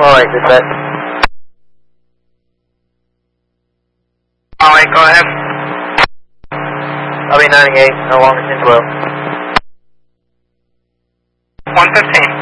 Alright, dispatch. Alright, go ahead. I'll be 98, no longer 1012. 115.